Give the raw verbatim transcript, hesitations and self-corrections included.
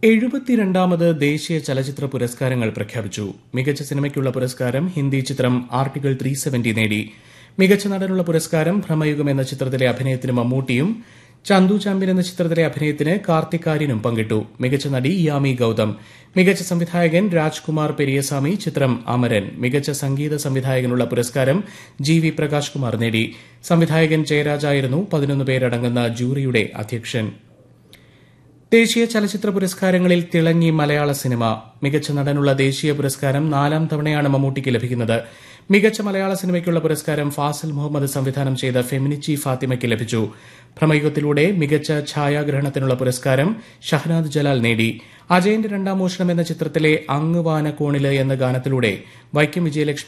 എഴുപത്തിരണ്ടാമത് ദേശീയ ചലച്ചിത്ര പുരസ്കാരങ്ങൾ പ്രഖ്യാപിച്ചു. മികച്ച സിനിമയ്ക്കുള്ള പുരസ്കാരം ഹിന്ദി ചിത്രം ആർട്ടിക്കിൾ ത്രീ സെവന്റി നേടി. മികച്ച നടനുള്ള പുരസ്കാരം ഭ്രമയുഗം എന്ന ചിത്രത്തിലെ അഭിനയത്തിന് മമ്മൂട്ടിയും ചന്തു ചാമ്പ്യൻ എന്ന ചിത്രത്തിലെ അഭിനയത്തിന് കാർത്തിക് ആര്യനും പങ്കിട്ടു. മികച്ച നടി യാമി ഗൌതം. മികച്ച സംവിധായകൻ രാജ്കുമാർ പെരിയസാമി. ചിത്രം അമരൻ. മികച്ച സംഗീത സംവിധായകനുള്ള പുരസ്കാരം ജി വി പ്രകാശ് കുമാർ നേടി. സംവിധായകൻ ജയരാജായിരുന്നു പതിനൊന്ന് പേരടങ്ങുന്ന ജൂറിയുടെ അധ്യക്ഷൻ. ദേശീയ ചലച്ചിത്ര പുരസ്കാരങ്ങളിൽ തിളങ്ങി മലയാള സിനിമ. മികച്ച നടനുള്ള ദേശീയ പുരസ്കാരം നാലാം തവണയാണ് മമ്മൂട്ടിക്ക് ലഭിക്കുന്നത്. മികച്ച മലയാള സിനിമയ്ക്കുള്ള പുരസ്കാരം ഫാസിൽ മുഹമ്മദ് സംവിധാനം ചെയ്ത ഫെമിനിച്ചി ഫാത്തിമയ്ക്ക് ലഭിച്ചു. ഭ്രമയുഗത്തിലൂടെ മികച്ച ഛായാഗ്രഹണത്തിനുള്ള പുരസ്കാരം ഷഹനാദ് ജലാൽ നേടി. അജയന്റെ രണ്ടാം മോഷണം എന്ന ചിത്രത്തിലെ അങ്ങ് വാനക്കോണില് എന്ന ഗാനത്തിലൂടെ വൈക്കം വിജയലക്ഷ്മി